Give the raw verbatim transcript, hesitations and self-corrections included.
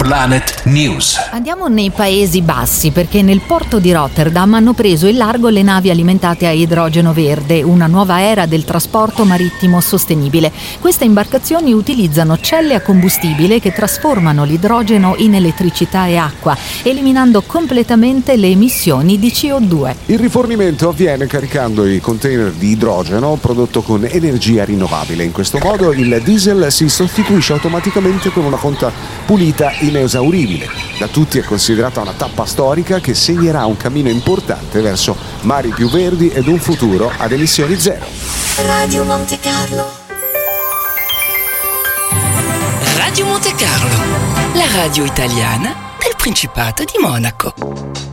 Planet News. Andiamo nei Paesi Bassi perché nel porto di Rotterdam hanno preso il largo le navi alimentate a idrogeno verde, una nuova era del trasporto marittimo sostenibile. Queste imbarcazioni utilizzano celle a combustibile che trasformano l'idrogeno in elettricità e acqua, eliminando completamente le emissioni di C O due. Il rifornimento avviene caricando i container di idrogeno prodotto con energia rinnovabile. In questo modo il diesel si sostituisce automaticamente con una fonte pulita inesauribile. Da tutti è considerata una tappa storica che segnerà un cammino importante verso mari più verdi ed un futuro ad emissioni zero. Radio Monte Carlo. Radio Monte Carlo, la radio italiana del Principato di Monaco.